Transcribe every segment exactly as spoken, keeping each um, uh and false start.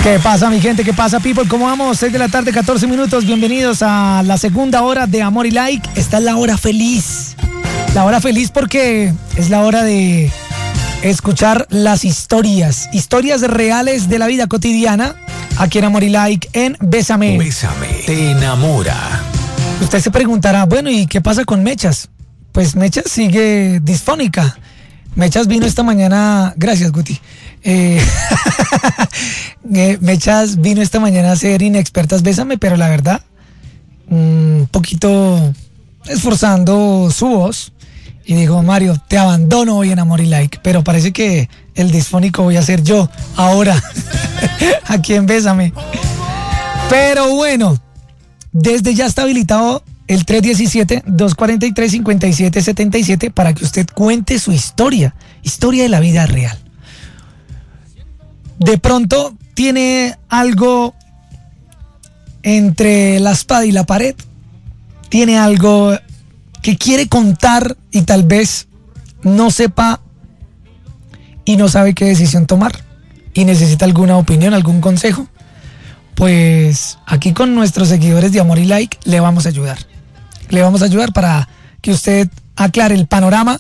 ¿Qué pasa, mi gente? ¿Qué pasa, people? ¿Cómo vamos? seis de la tarde, catorce minutos. Bienvenidos a la segunda hora de Amor y Like. Esta es la hora feliz. La hora feliz porque es la hora de escuchar las historias. Historias reales de la vida cotidiana. Aquí en Amor y Like, en Bésame. Bésame, te enamora. Usted se preguntará, bueno, ¿y qué pasa con Mechas? Pues Mechas sigue disfónica. Mechas vino esta mañana... Gracias, Guti. Eh, Mechas vino esta mañana a ser Inexpertas Bésame, pero la verdad, un poquito esforzando su voz. Y dijo, Mario, te abandono hoy en Amor y Like. Pero parece que el disfónico voy a ser yo ahora, aquí en Bésame. Pero bueno, desde ya está habilitado el tres diecisiete, dos cuarenta y tres, cincuenta y siete setenta y siete para que usted cuente su historia, historia de la vida real. De pronto tiene algo entre la espada y la pared, tiene algo que quiere contar y tal vez no sepa y no sabe qué decisión tomar y necesita alguna opinión, algún consejo. Pues aquí con nuestros seguidores de Amor y Like le vamos a ayudar. Le vamos a ayudar para que usted aclare el panorama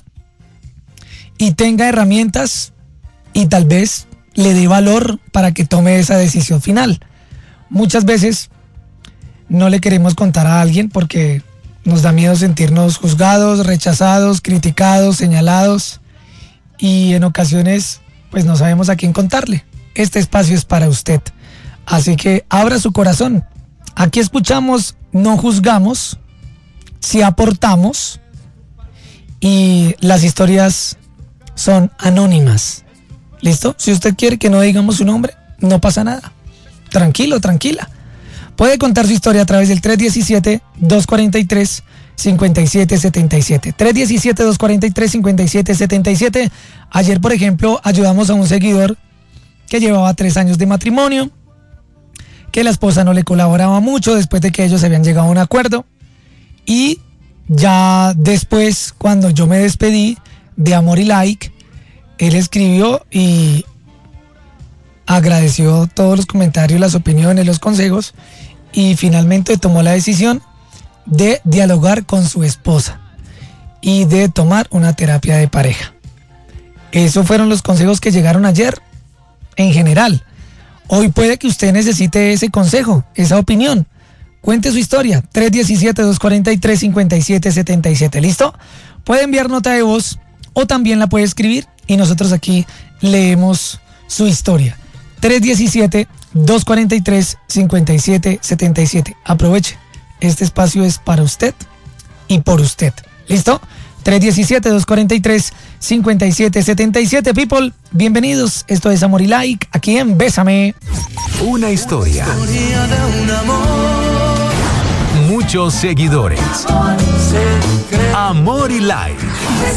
y tenga herramientas y tal vez le dé valor para que tome esa decisión final. Muchas veces no le queremos contar a alguien porque nos da miedo sentirnos juzgados, rechazados, criticados, señalados y en ocasiones pues no sabemos a quién contarle. Este espacio es para usted. Así que abra su corazón. Aquí escuchamos, no juzgamos, si aportamos y las historias son anónimas. ¿Listo? Si usted quiere que no digamos su nombre, no pasa nada. Tranquilo, tranquila. Puede contar su historia a través del tres diecisiete, dos cuarenta y tres, cincuenta y siete setenta y siete. tres diecisiete, dos cuarenta y tres, cincuenta y siete setenta y siete. Ayer, por ejemplo, ayudamos a un seguidor que llevaba tres años de matrimonio, que la esposa no le colaboraba mucho después de que ellos habían llegado a un acuerdo. Y ya después, cuando yo me despedí de Amor y Like, él escribió y agradeció todos los comentarios, las opiniones, los consejos y finalmente tomó la decisión de dialogar con su esposa y de tomar una terapia de pareja. Esos fueron los consejos que llegaron ayer en general. Hoy puede que usted necesite ese consejo, esa opinión. Cuente su historia, tres diecisiete, dos cuarenta y tres, cincuenta y siete setenta y siete. ¿Listo? Puede enviar nota de voz o también la puede escribir y nosotros aquí leemos su historia. tres diecisiete, dos cuarenta y tres, cincuenta y siete setenta y siete. Aproveche, este espacio es para usted y por usted. ¿Listo? tres diecisiete, dos cuarenta y tres, cincuenta y siete setenta y siete. People, bienvenidos. Esto es Amor y Like, aquí en Bésame. Una historia. Muchos seguidores. Amor y Like.